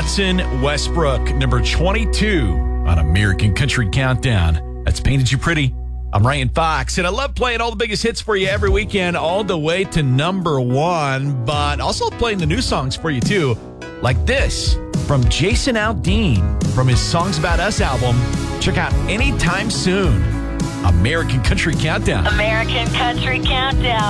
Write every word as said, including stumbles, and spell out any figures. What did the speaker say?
Benson Westbrook, number twenty-two on American Country Countdown. That's Painted You Pretty. I'm Ryan Fox, and I love playing all the biggest hits for you every weekend, all the way to number one, but also playing the new songs for you, too, like this from Jason Aldean from his Songs About Us album. Check out Anytime Soon. American Country Countdown. American Country Countdown.